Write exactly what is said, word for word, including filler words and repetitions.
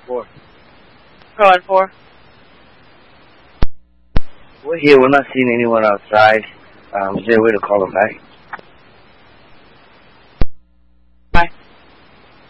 Four. Go on four. We're here. We're not seeing anyone outside. Um, is there a way to call them back?